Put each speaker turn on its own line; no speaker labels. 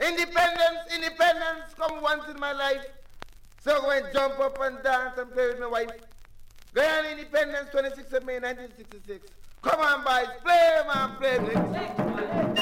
Independence, independence, come once in my life. So go and jump up and dance and play with my wife. Guyana Independence, 26th of May, 1966. Come on, boys, play, man, play.